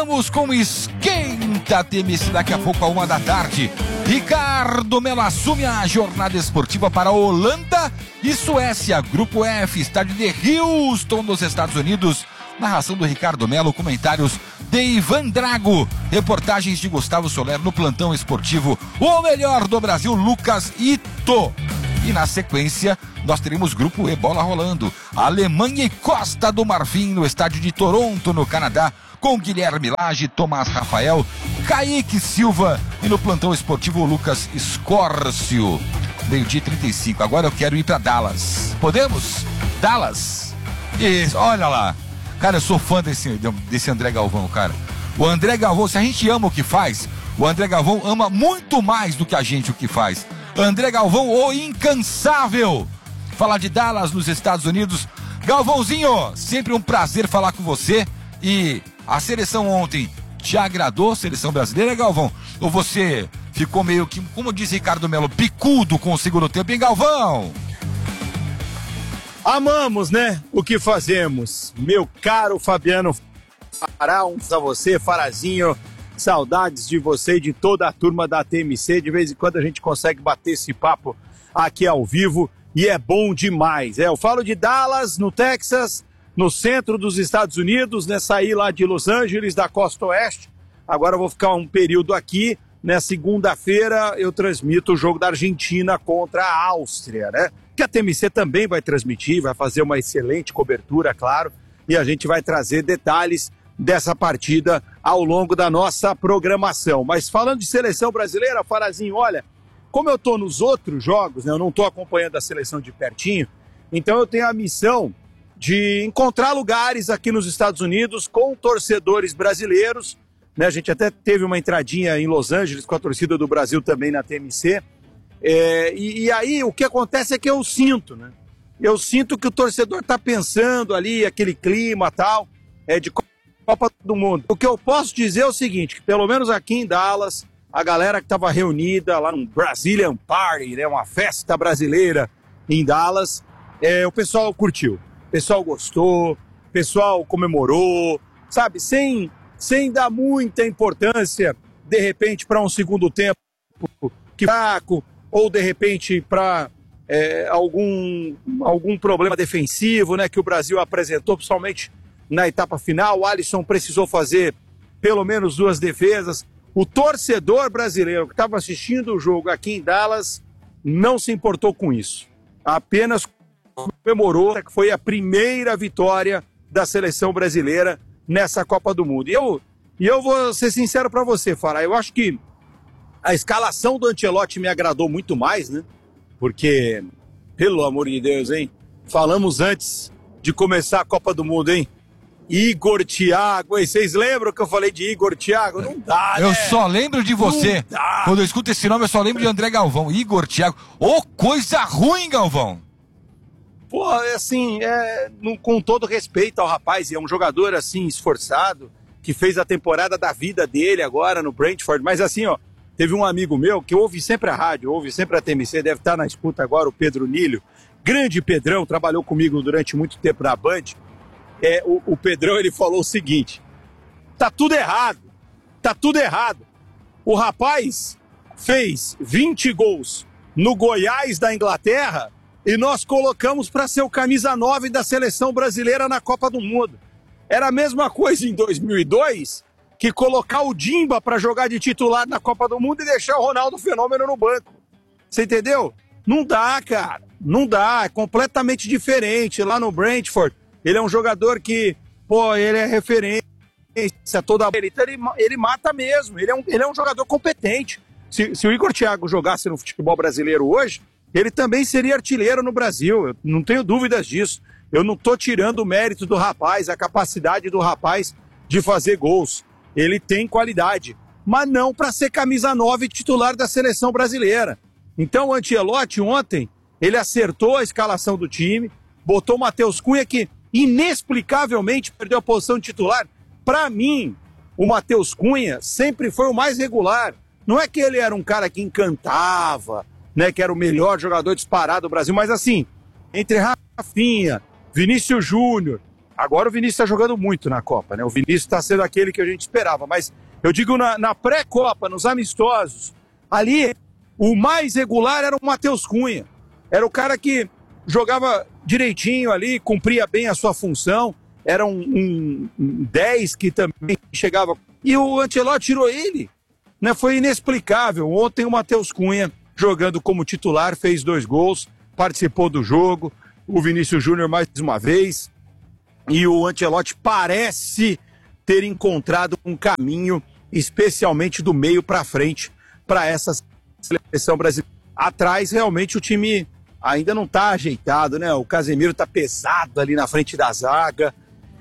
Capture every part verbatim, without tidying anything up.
Voltamos com Esquenta T M C daqui a pouco, a uma da tarde. Ricardo Melo assume a jornada esportiva para a Holanda e Suécia. Grupo F, estádio de Houston, nos Estados Unidos. Narração do Ricardo Melo, comentários de Ivan Drago, reportagens de Gustavo Soler no plantão esportivo. O melhor do Brasil, Lucas Ito. E na sequência, nós teremos Grupo E, bola rolando. Alemanha e Costa do Marfim no estádio de Toronto, no Canadá, com Guilherme Lage, Tomás Rafael, Kaique Silva e no plantão esportivo Lucas Escórcio. Meio-dia e trinta e cinco. Agora eu quero ir para Dallas. Podemos? Dallas. Isso, olha lá. Cara, eu sou fã desse, desse André Galvão, cara. O André Galvão, se a gente ama o que faz, o André Galvão ama muito mais do que a gente o que faz. André Galvão, o incansável. Falar de Dallas, nos Estados Unidos. Galvãozinho, sempre um prazer falar com você. E a seleção ontem te agradou, seleção brasileira, Galvão? Ou você ficou meio que, como diz Ricardo Melo, picudo com o segundo tempo, hein, Galvão? Amamos, né? O que fazemos. Meu caro Fabiano Fará, um a você, Farazinho. Saudades de você e de toda a turma da T M C. De vez em quando a gente consegue bater esse papo aqui ao vivo e é bom demais. É, eu falo de Dallas, no Texas, no centro dos Estados Unidos, né? Saí lá de Los Angeles, da costa oeste. Agora eu vou ficar um período aqui. Na segunda-feira eu transmito o jogo da Argentina contra a Áustria, né? Que a T M C também vai transmitir, vai fazer uma excelente cobertura, claro. E a gente vai trazer detalhes dessa partida ao longo da nossa programação. Mas falando de seleção brasileira, Farazinho, olha, como eu tô nos outros jogos, né? Eu não tô acompanhando a seleção de pertinho, então eu tenho a missão de encontrar lugares aqui nos Estados Unidos com torcedores brasileiros, né? A gente até teve uma entradinha em Los Angeles com a torcida do Brasil também na T M C. É, e, e aí o que acontece é que eu sinto, né? Eu sinto que o torcedor tá pensando ali, aquele clima tal, é, de Copa do Mundo. O que eu posso dizer é o seguinte, que pelo menos aqui em Dallas, a galera que estava reunida lá no Brazilian Party, né? Uma festa brasileira em Dallas, é, o pessoal curtiu. O pessoal gostou, o pessoal comemorou, sabe? Sem, sem dar muita importância, de repente, para um segundo tempo que fraco, ou de repente para é, algum, algum problema defensivo, né? Que o Brasil apresentou, principalmente na etapa final. O Alisson precisou fazer pelo menos duas defesas. O torcedor brasileiro que estava assistindo o jogo aqui em Dallas não se importou com isso. Apenas comemorou que foi a primeira vitória da seleção brasileira nessa Copa do Mundo. E eu, e eu vou ser sincero para você, Fará, eu acho que a escalação do Ancelotti me agradou muito mais, né? Porque, pelo amor de Deus, hein? Falamos antes de começar a Copa do Mundo, hein? Igor Thiago, hein? Vocês lembram que eu falei de Igor Thiago? Não dá, né? Eu só lembro de você. Quando eu escuto esse nome, eu só lembro de André Galvão. Igor Thiago. Ô, oh, coisa ruim, Galvão! Pô, assim, é, com todo respeito ao rapaz, é um jogador, assim, esforçado, que fez a temporada da vida dele agora no Brentford, mas assim, ó, teve um amigo meu que ouve sempre a rádio, ouve sempre a T M C, deve estar na escuta agora, o Pedro Nílio. Grande Pedrão, trabalhou comigo durante muito tempo na Band. É, o, o Pedrão, ele falou o seguinte: tá tudo errado, tá tudo errado. O rapaz fez vinte gols no Goiás da Inglaterra e nós colocamos para ser o camisa nove da seleção brasileira na Copa do Mundo. Era a mesma coisa em dois mil e dois que colocar o Dimba para jogar de titular na Copa do Mundo e deixar o Ronaldo Fenômeno no banco. Você entendeu? Não dá, cara. Não dá. É completamente diferente. Lá no Brentford, ele é um jogador que, pô, ele é referência toda ele, então ele, ele mata mesmo. Ele é um, ele é um jogador competente. Se, se o Igor Thiago jogasse no futebol brasileiro hoje, ele também seria artilheiro no Brasil. Eu não tenho dúvidas disso. Eu não tô tirando o mérito do rapaz, a capacidade do rapaz de fazer gols. Ele tem qualidade, mas não para ser camisa nove titular da seleção brasileira. Então o Ancelotti ontem, ele acertou a escalação do time, botou o Matheus Cunha, que inexplicavelmente perdeu a posição de titular. Para mim, o Matheus Cunha sempre foi o mais regular. Não é que ele era um cara que encantava, né, que era o melhor jogador disparado do Brasil, mas assim, entre Rafinha, Vinícius Júnior, Agora o Vinícius está jogando muito na Copa, né? O Vinícius está sendo aquele que a gente esperava, mas eu digo na, na pré-Copa, nos amistosos, ali o mais regular era o Matheus Cunha. Era o cara que jogava direitinho ali, cumpria bem a sua função, era um, um, um dez que também chegava. E o Ancelotti tirou ele, né? Foi inexplicável. Ontem o Matheus Cunha, jogando como titular, fez dois gols, participou do jogo, o Vinícius Júnior mais uma vez, e o Ancelotti parece ter encontrado um caminho, especialmente do meio para frente, para essa seleção brasileira. Atrás, realmente, o time ainda não está ajeitado, né? O Casemiro está pesado ali na frente da zaga.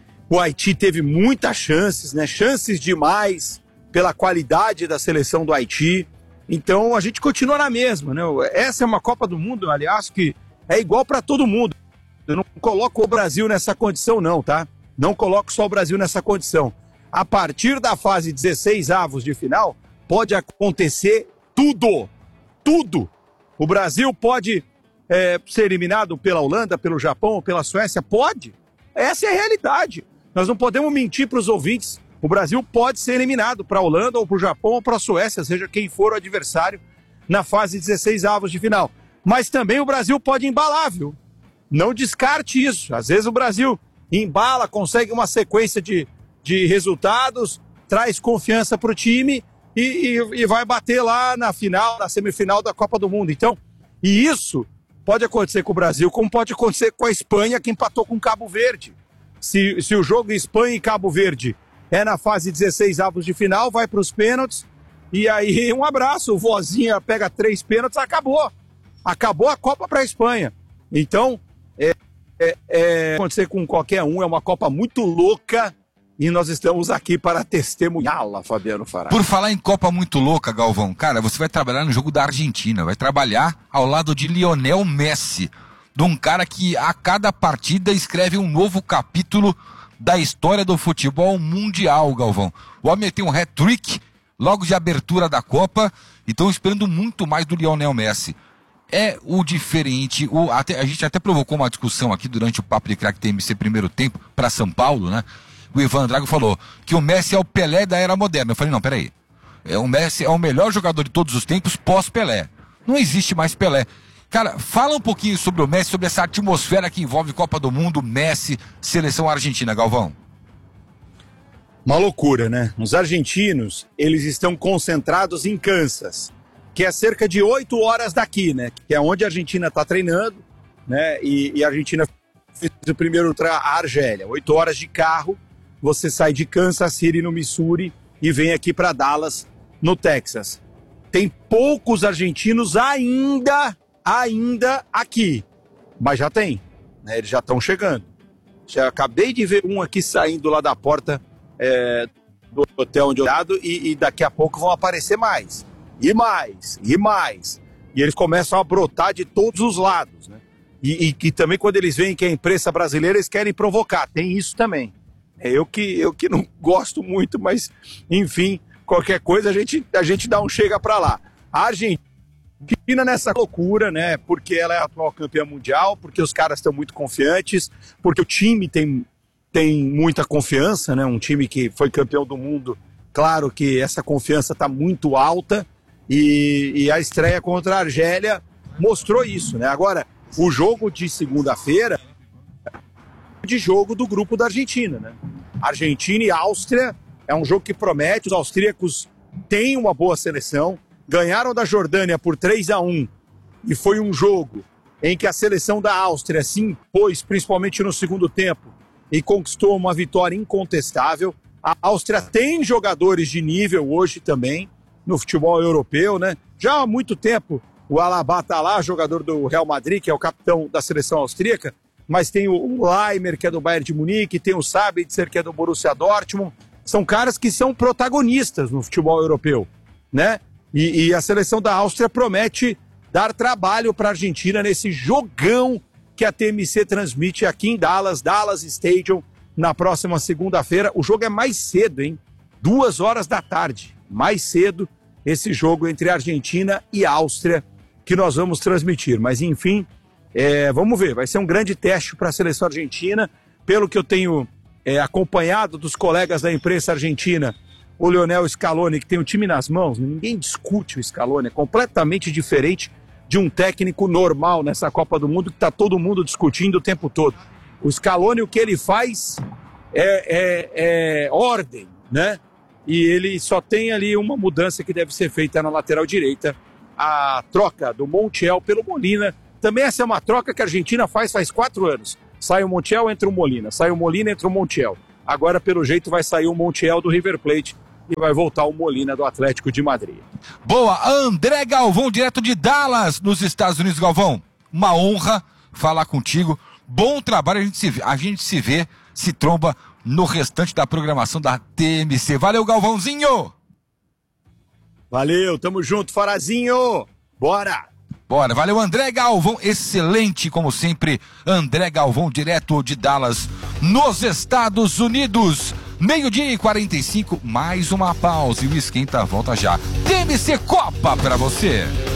O Haiti teve muitas chances, né? Chances demais pela qualidade da seleção do Haiti. Então, a gente continua na mesma, né? Essa é uma Copa do Mundo, aliás, que é igual para todo mundo. Eu não coloco o Brasil nessa condição, não, tá? Não coloco só o Brasil nessa condição. A partir da fase dezesseis avos de final, pode acontecer tudo. Tudo. O Brasil pode é, ser eliminado pela Holanda, pelo Japão ou pela Suécia? Pode. Essa é a realidade. Nós não podemos mentir para os ouvintes. O Brasil pode ser eliminado para a Holanda ou para o Japão ou para a Suécia, seja quem for o adversário na fase dezesseis avos de final. Mas também o Brasil pode embalar, viu? Não descarte isso. Às vezes o Brasil embala, consegue uma sequência de, de resultados, traz confiança para o time e, e, e vai bater lá na final, na semifinal da Copa do Mundo. Então, e isso pode acontecer com o Brasil, como pode acontecer com a Espanha, que empatou com Cabo Verde. Se, se o jogo Espanha e Cabo Verde é na fase dezesseis avos de final, vai para os pênaltis, e aí um abraço, o Vozinha pega três pênaltis, acabou. Acabou a Copa para a Espanha. Então, é, é, é, acontecer com qualquer um, é uma Copa muito louca, e nós estamos aqui para testemunhá-la, Fabiano Fará. Por falar em Copa muito louca, Galvão, cara, você vai trabalhar no jogo da Argentina, vai trabalhar ao lado de Lionel Messi, de um cara que a cada partida escreve um novo capítulo da história do futebol mundial, Galvão. O homem tem um hat-trick logo de abertura da Copa e estão esperando muito mais do Lionel Messi. É o diferente, o, até, a gente até provocou uma discussão aqui durante o Papo de Craque T M C primeiro tempo para São Paulo, né? O Ivan Drago falou que o Messi é o Pelé da era moderna. Eu falei, não, peraí, é, o Messi é o melhor jogador de todos os tempos pós-Pelé. Não existe mais Pelé. Cara, fala um pouquinho sobre o Messi, sobre essa atmosfera que envolve Copa do Mundo, Messi, seleção argentina, Galvão. Uma loucura, né? Os argentinos, eles estão concentrados em Kansas, que é cerca de oito horas daqui, né? Que é onde a Argentina está treinando, né? E, e a Argentina fez o primeiro ultra a Argélia. Oito horas de carro, você sai de Kansas City, no Missouri, e vem aqui para Dallas, no Texas. Tem poucos argentinos ainda, ainda aqui, mas já tem, né? Eles já estão chegando. Já acabei de ver um aqui saindo lá da porta é, do hotel onde eu estou, e, e daqui a pouco vão aparecer mais. E mais, e mais. E eles começam a brotar de todos os lados, né? E, e, e também quando eles veem que é a imprensa brasileira, eles querem provocar. Tem isso também. É eu que, eu que não gosto muito, mas, enfim, qualquer coisa a gente, a gente dá um chega pra lá. A Argentina nessa loucura, né? Porque ela é a atual campeã mundial, porque os caras estão muito confiantes, porque o time tem, tem muita confiança, né? Um time que foi campeão do mundo, claro que essa confiança está muito alta. E, e a estreia contra a Argélia mostrou isso, né? Agora, o jogo de segunda-feira é de jogo do grupo da Argentina, né? Argentina e Áustria é um jogo que promete. Os austríacos têm uma boa seleção, ganharam da Jordânia por três a um, e foi um jogo em que a seleção da Áustria se impôs, principalmente no segundo tempo, e conquistou uma vitória incontestável. A Áustria tem jogadores de nível hoje também no futebol europeu, né? Já há muito tempo o Alaba tá lá, jogador do Real Madrid, que é o capitão da seleção austríaca, mas tem o Leimer, que é do Bayern de Munique, tem o Sabitzer, que é do Borussia Dortmund. São caras que são protagonistas no futebol europeu, né? E, e a seleção da Áustria promete dar trabalho para a Argentina nesse jogão que a T M C transmite aqui em Dallas, Dallas Stadium, na próxima segunda-feira. O jogo é mais cedo, hein? Duas horas da tarde, mais cedo, esse jogo entre Argentina e Áustria que nós vamos transmitir. Mas, enfim, é, vamos ver, vai ser um grande teste para a seleção argentina, pelo que eu tenho é, acompanhado dos colegas da imprensa argentina, o Lionel Scaloni, que tem o time nas mãos, ninguém discute o Scaloni, é completamente diferente de um técnico normal nessa Copa do Mundo que está todo mundo discutindo o tempo todo. O Scaloni, o que ele faz é, é, é ordem, né? E ele só tem ali uma mudança que deve ser feita na lateral direita, a troca do Montiel pelo Molina. Também essa é uma troca que a Argentina faz faz quatro anos. Sai o Montiel, entra o Molina. Sai o Molina, entra o Montiel. Agora, pelo jeito, vai sair o Montiel do River Plate e vai voltar o Molina do Atlético de Madrid. Boa, André Galvão, direto de Dallas, nos Estados Unidos. Galvão, uma honra falar contigo. Bom trabalho, a gente se vê, a gente se vê, se tromba no restante da programação da T M C. Valeu, Galvãozinho! Valeu, tamo junto, Farazinho! Bora! Bora, valeu, André Galvão, excelente como sempre, André Galvão, direto de Dallas, nos Estados Unidos. Meio-dia e quarenta e cinco, mais uma pausa e o Esquenta volta já. T M C Copa pra você!